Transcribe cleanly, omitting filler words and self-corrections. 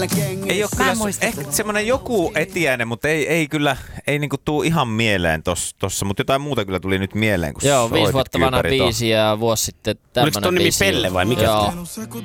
Ei ole kyllä ehkä semmoinen joku etiäinen, mutta ei kyllä, ei niinku tuu ihan mieleen tossa, mutta jotain muuta kyllä tuli nyt mieleen, kun Joo, 5 vuotta vanha biisi ja vuosi sitten tämmönen Oliko ton nimi biisi. Pelle vai mikä? Joo.